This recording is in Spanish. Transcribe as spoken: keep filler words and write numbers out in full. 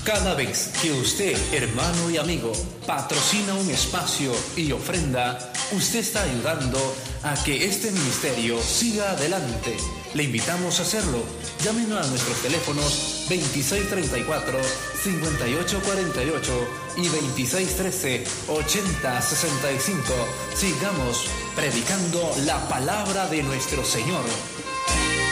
Cada vez que usted, hermano y amigo, patrocina un espacio y ofrenda, usted está ayudando a que este ministerio siga adelante. Le invitamos a hacerlo. Llámenos a nuestros teléfonos veintiséis treinta y cuatro, cincuenta y ocho cuarenta y ocho y veintiséis trece, ochenta sesenta y cinco. Sigamos predicando la palabra de nuestro Señor.